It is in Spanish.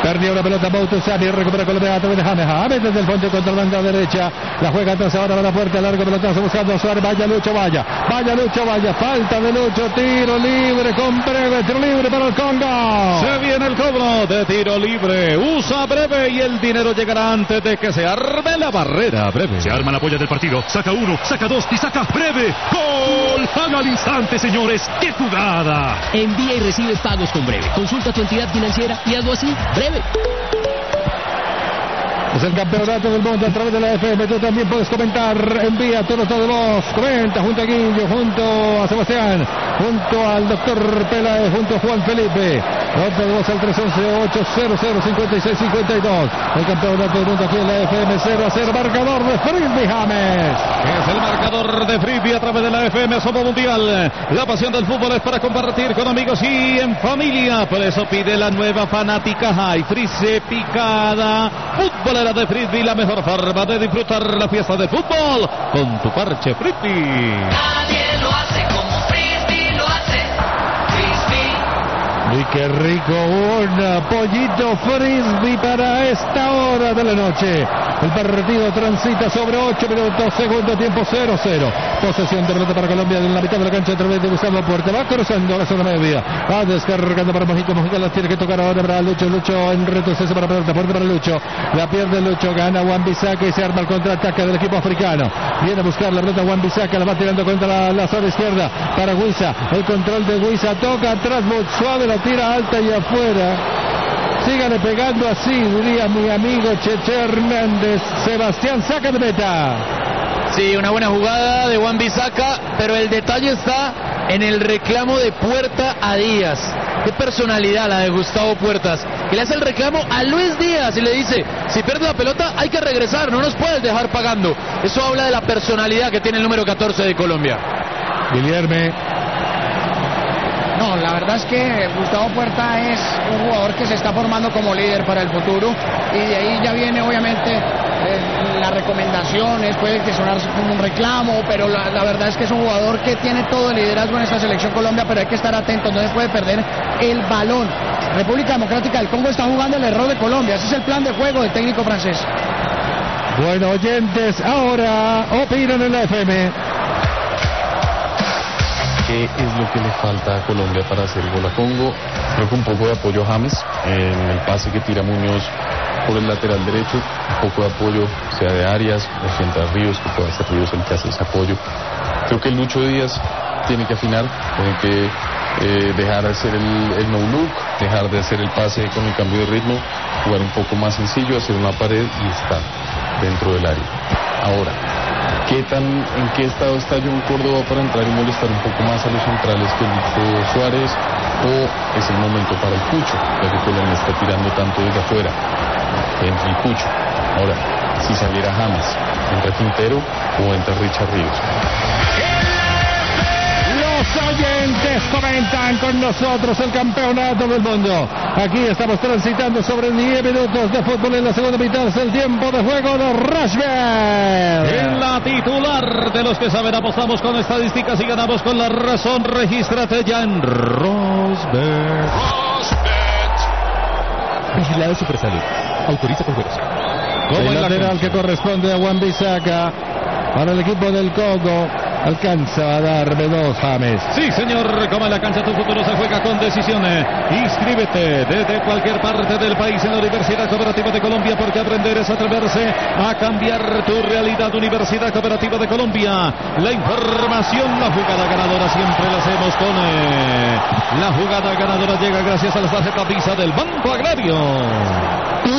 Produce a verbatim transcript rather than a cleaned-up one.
Perdió una pelota Boutuzani, recupera Colombia a través de James. James desde el fondo contra la banda derecha. La juega atrás ahora para la puerta. Largo pelotazo buscando a Suárez. Vaya Lucho, vaya. Vaya Lucho, vaya. Falta de Lucho. Tiro libre con Breve. Tiro libre para el Congo. Se viene el cobro de tiro libre. Usa Breve y el dinero llegará antes de que se arme la barrera. Breve. Se arma la polla del partido. Saca uno, saca dos y saca Breve. ¡Gol! Gana al instante, señores. ¡Qué jugada! Envía y recibe pagos con Breve. Consulta tu entidad financiera y hazlo así. Breve. Es el campeonato del mundo a través de la F M. Tú también puedes comentar. Envía todo, todo voz. Comenta junto a Guillo, junto a Sebastián, junto al doctor Peláez, junto a Juan Felipe. Nota de voz al tres once, ocho cero cero, cinco seis cinco dos. El campeonato del mundo aquí en la F M. cero a cero. Marcador de Frisbee James. Es el marcador de Frisbee a través de la F M Sopo Mundial. La pasión del fútbol es para compartir con amigos y en familia. Por eso pide la nueva fanática High Frise picada. Fútbolera de Frisbee, la mejor forma de disfrutar la fiesta del fútbol con tu parche Frisbee. Nadie lo hace como Frisbee lo hace. Frisbee. Y qué rico, un pollito Frisbee para esta hora de la noche. El partido transita sobre ocho minutos, segundo tiempo cero cero. Posesión de pelota para Colombia en la mitad de la cancha a través de Gustavo Puerta. Va cruzando la zona media. Va descargando para Mojica. Mojica la tiene que tocar ahora para Lucho. Lucho en retroceso para pelota. Puerta para Lucho. La pierde Lucho. Gana Wan-Bissaka y se arma el contraataque del equipo africano. Viene a buscar la pelota Wan-Bissaka. La va tirando contra la, la zona izquierda para Guisa. El control de Guisa. Toca atrás. Muy suave. La tira alta y afuera. Sígale pegando así, diría mi amigo Cheche Hernández. Sebastián, saca de meta. Sí, una buena jugada de Wan-Bissaka, pero el detalle está en el reclamo de Puerta a Díaz. Qué personalidad la de Gustavo Puertas, que le hace el reclamo a Luis Díaz y le dice, si pierde la pelota hay que regresar, no nos puedes dejar pagando. Eso habla de la personalidad que tiene el número catorce de Colombia. Guillerme. No, la verdad es que Gustavo Puerta es un jugador que se está formando como líder para el futuro y de ahí ya viene obviamente eh, las recomendaciones, puede que sonar como un reclamo, pero la, la verdad es que es un jugador que tiene todo el liderazgo en esta selección Colombia, pero hay que estar atentos, no se puede perder el balón. República Democrática del Congo está jugando el error de Colombia, ese es el plan de juego del técnico francés. Bueno, oyentes, ahora opinan en la F M. ¿Qué es lo que le falta a Colombia para hacer gol a Congo? Creo que un poco de apoyo a James en el pase que tira Muñoz por el lateral derecho, un poco de apoyo, sea de Arias o sienta Ríos, que puede ser Ríos el que hace ese apoyo. Creo que Lucho Díaz tiene que afinar, tiene que eh, dejar de hacer el, el no look, dejar de hacer el pase con el cambio de ritmo, jugar un poco más sencillo, hacer una pared y estar dentro del área. Ahora, ¿qué tan, ¿en qué estado está John Córdoba para entrar y molestar un poco más a los centrales que Lucho Suárez? ¿O es el momento para el Cucho, ya que Colombia está tirando tanto desde afuera? Entra el Cucho. Ahora, si saliera James, ¿entra Quintero o entra Richard Ríos? Los oyentes comentan con nosotros el campeonato del mundo. Aquí estamos transitando sobre diez minutos de fútbol en la segunda mitad. Es el tiempo de juego de Rashford. En la titular de los que saben, apostamos con estadísticas y ganamos con la razón. Regístrate ya en Rosberg. Vigilado Supersalud. Autoriza con juegos. El lateral que corresponde a Wan-Bissaka para el equipo del Congo. Alcanza a darme dos, James. Sí, señor, como en la cancha tu futuro se juega con decisiones. Inscríbete desde cualquier parte del país en la Universidad Cooperativa de Colombia, porque aprender es atreverse a cambiar tu realidad. Universidad Cooperativa de Colombia. La información, la jugada ganadora siempre la hacemos con eh, la jugada ganadora llega gracias a la tarjeta Visa del Banco Agrario.